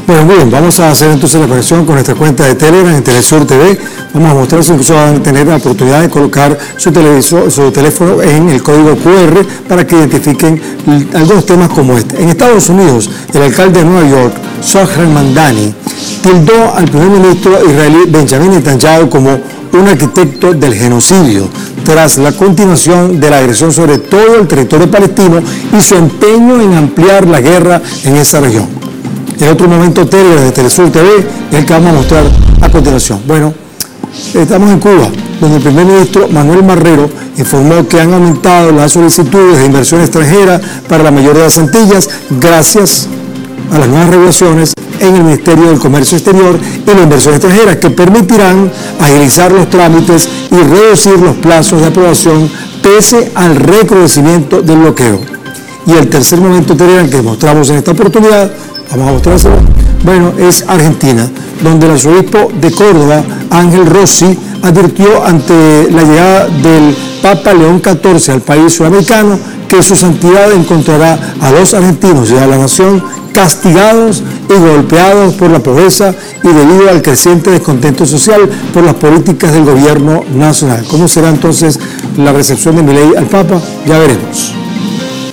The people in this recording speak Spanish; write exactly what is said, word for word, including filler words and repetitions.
Bueno, muy bien, vamos a hacer entonces la conexión con nuestra cuenta de Telegram en Telesur T V. Vamos a mostrar si incluso van a tener la oportunidad de colocar su, televisor, su teléfono en el código cu erre para que identifiquen algunos temas como este. En Estados Unidos, el alcalde de Nueva York, Zohran Mamdani, tildó al primer ministro israelí Benjamin Netanyahu como un arquitecto del genocidio, tras la continuación de la agresión sobre todo el territorio palestino y su empeño en ampliar la guerra en esa región. En otro momento, Telegram de Telesur T V es el que vamos a mostrar a continuación. Bueno, estamos en Cuba, donde el primer ministro Manuel Marrero informó que han aumentado las solicitudes de inversión extranjera para la mayoría de las Antillas gracias a las nuevas regulaciones en el Ministerio del Comercio Exterior y la inversión extranjera, que permitirán agilizar los trámites y reducir los plazos de aprobación pese al recrudecimiento del bloqueo. Y el tercer momento Telegram que mostramos en esta oportunidad, vamos a mostrárselo, bueno, es Argentina, donde el arzobispo de Córdoba, Ángel Rossi, advirtió ante la llegada del Papa León catorce al país sudamericano que su santidad encontrará a los argentinos y a la nación castigados y golpeados por la pobreza y debido al creciente descontento social por las políticas del gobierno nacional. ¿Cómo será entonces la recepción de Milei al Papa? Ya veremos.